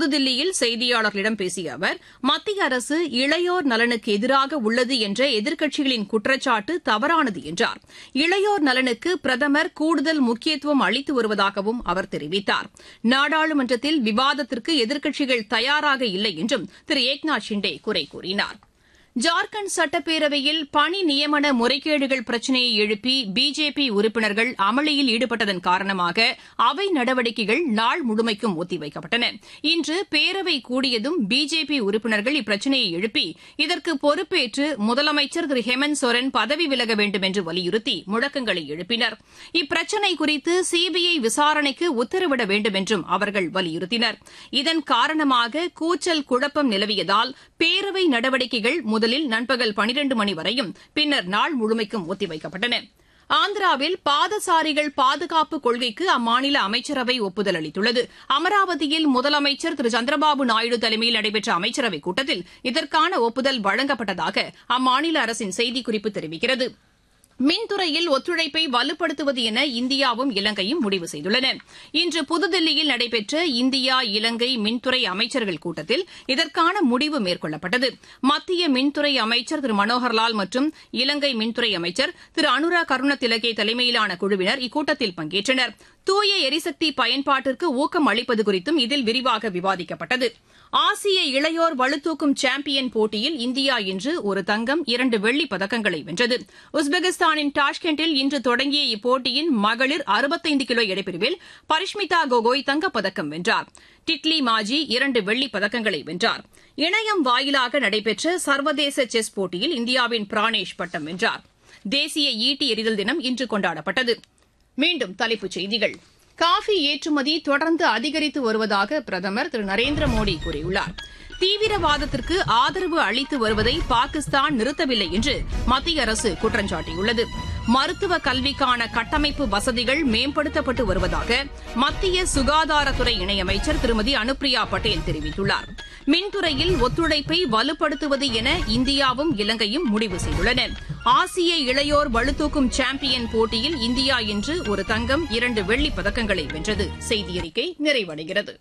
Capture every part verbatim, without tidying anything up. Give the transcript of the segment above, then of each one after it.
புதுதில்லியில் செய்தியாளர்களிடம் பேசிய அவர் மத்திய அரசு இளையோர் நலனுக்கு எதிராக உள்ளது என்ற எதிர்க்கட்சிகளின் குற்றச்சாட்டு தவறானது என்றார். இளையோர் நலனுக்கு பிரதமர் கூடுதல் முக்கியத்துவம் அளித்து வருவதாகவும் அவர் தெரிவித்தார். நாடாளுமன்றத்தில் விவாதத்திற்கு எதிர்க்கட்சிகள் தயாராக இல்லை என்றும் திரு ஏக்நாத் ஷிண்டே குறை கூறினார். ஜார்க்கண்ட் சட்டப்பேரவையில் பணி நியமன முறைகேடுகள் பிரச்சினையை எழுப்பி பிஜேபி உறுப்பினர்கள் அமளியில் ஈடுபட்டதன் காரணமாக அவை நடவடிக்கைகள் நாள் முழுமைக்கும் ஒத்திவைக்கப்பட்டன. இன்று பேரவை கூடியதும் பிஜேபி உறுப்பினர்கள் இப்பிரச்சினையை எழுப்பி இதற்கு பொறுப்பேற்று முதலமைச்சர் திரு ஹேமந்த் சோரன் பதவி விலக வேண்டும் என்று வலியுறுத்தி முழக்கங்களை எழுப்பினர். இப்பிரச்சினை குறித்து சிபிஐ விசாரணைக்கு உத்தரவிட வேண்டும் என்றும் அவர்கள் வலியுறுத்தினர். இதன் காரணமாக கூச்சல் குழப்பம் நிலவியதால் பேரவை நடவடிக்கைகள் முதலில் நண்பகல் பனிரண்டு மணி வரையும் பின்னர் நாள் முழுமைக்கும் ஒத்திவைக்கப்பட்டன. ஆந்திராவில் பாதசாரிகள் பாதுகாப்பு கொள்கைக்கு அம்மாநில அமைச்சரவை ஒப்புதல் அளித்துள்ளது. அமராவதியில் முதலமைச்சர் திரு சந்திரபாபு நாயுடு தலைமையில் நடைபெற்ற அமைச்சரவைக் கூட்டத்தில் இதற்கான ஒப்புதல் வழங்கப்பட்டதாக அம்மாநில அரசின் செய்திக்குறிப்பு தெரிவிக்கிறது. மின்துறையில் ஒத்துழைப்பை வலுப்படுத்துவது என இந்தியாவும் இலங்கையும் முடிவு செய்துள்ளன. இன்று புதுதில்லியில் நடைபெற்ற இந்தியா இலங்கை மின்துறை அமைச்சர்கள் கூட்டத்தில் இதற்கான முடிவு மேற்கொள்ளப்பட்டது. மத்திய மின்துறை அமைச்சர் திரு மனோகர்லால் மற்றும் இலங்கை மின்துறை அமைச்சர் திரு அனுரா கருணதிலகே தலைமையிலான குழுவினர் இக்கூட்டத்தில் பங்கேற்றனர். தூய எரிசக்தி பயன்பாட்டிற்கு ஊக்கம் அளிப்பது குறித்தும் இதில் விரிவாக விவாதிக்கப்பட்டது. ஆசிய இளையோர் பளுதூக்கும் சாம்பியன் போட்டியில் இந்தியா இன்று ஒரு தங்கம் இரண்டு வெள்ளிப் பதக்கங்களை வென்றது. உஸ்பெகிஸ்தானின் டாஷ்கெண்டில் இன்று தொடங்கிய இப்போட்டியின் மகளிர் அறுபத்தைந்து கிலோ எடைப்பிரிவில் பரிஷ்மிதா கோகோய் தங்கப்பதக்கம் வென்றார். டிட்லி மாஜி இரண்டு வெள்ளிப் பதக்கங்களை வென்றார். இணையம் வாயிலாக நடைபெற்ற சர்வதேச செஸ் போட்டியில் இந்தியாவின் பிரானேஷ் பட்டம் வென்றார். தேசிய ஈட்டி எறிதல் தினம் இன்று கொண்டாடப்பட்டது. மீண்டும் தலைப்புச் செய்திகள். காஃபி ஏற்றுமதி தொடர்ந்து அதிகரித்து வருவதாக பிரதமர் திரு நரேந்திர மோடி கூறியுள்ளார். தீவிரவாதத்திற்கு ஆதரவு அளித்து வருவதை பாகிஸ்தான் நிறுத்தவில்லை என்று மத்திய அரசு குற்றம் சாட்டியுள்ளது. மருத்துவ கல்விக்கான கட்டமைப்பு வசதிகள் மேம்படுத்தப்பட்டு வருவதாக மத்திய சுகாதாரத்துறை இணையமைச்சர் திருமதி அனுப்பிரியா பட்டேல் தெரிவித்துள்ளார். மின்துறையில் ஒத்துழைப்பை வலுப்படுத்துவது என இந்தியாவும் இலங்கையும் முடிவு செய்துள்ளன. ஆசிய இளையோர் பளுதூக்கும் சாம்பியன் போட்டியில் இந்தியா இன்று ஒரு தங்கம் இரண்டு வெள்ளிப் பதக்கங்களை வென்றது. செய்தியறிக்கை நிறைவடைகிறது.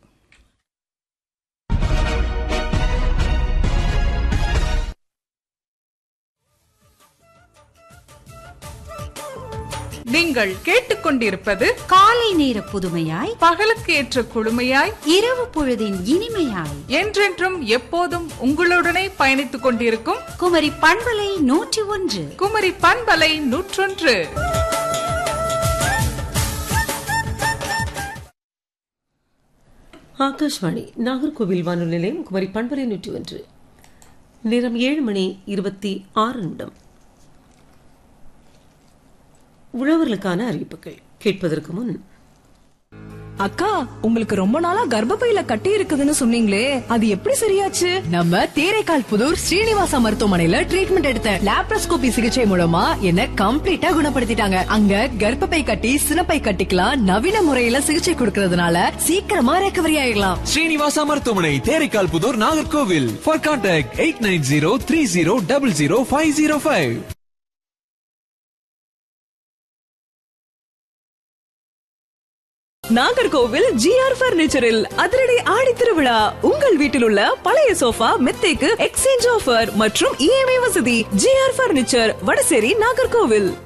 நீங்கள் கேட்டுக்கொண்டிருப்பது காலை நேர புதுமையாய், பகலுக்கு ஏற்ற குழுமையாய், இரவு பொழுதின் இனிமையாய், என்றென்றும் எப்போதும் உங்களுடனே பயணித்துக் கொண்டிருக்கும் குமரி பண்பலை நூற்றி ஒன்று. குமரி பண்பலை நூற்றொன்று. ஆகாஷ்வாணி நாகர்கோவில் வானொலி நிலையம், குமரி பண்பலை நூற்றி ஒன்று. நேரம் ஏழு மணி இருபத்தி ஆறு நிமிடம். உழவர்களுக்கான அறிவிப்புகள் கேட்பதற்கு முன், அக்கா, உங்களுக்கு ரொம்ப நாளா கர்ப்பப்பையில கட்டி இருக்குதுன்னு சொன்னீங்களே, அது எப்படி சரியாச்சு? நம்ம தேரைக்கால் புதூர் ஸ்ரீனிவாசா மருத்துவமனையில ட்ரீட்மெண்ட் எடுத்தேன். லாப்ரோஸ்கோபி சிகிச்சை மூலமா என்ன கம்ப்ளீட்டா குணப்படுத்திட்டாங்க. அங்க கர்ப்பப்பை கட்டி சினப்பை கட்டிக்கலாம் நவீன முறையில சிகிச்சை கொடுக்கறதுனால சீக்கிரமா ரெக்கவரி ஆயிடலாம். ஸ்ரீனிவாசா மருத்துவமனை, Theraikkal Pudur, Nagercoil. For contact eight nine zero three zero double zero five zero five. Nagercoil GR பர்னிச்சரில் அதிரடி ஆடி திருவிழா. உங்கள் வீட்டில் உள்ள பழைய சோஃபா மெத்தைக்கு எக்ஸ்சேஞ்ச் ஆஃபர் மற்றும் இஎம்ஐ வசதி. GR furniture, Vadasery, Nagercoil.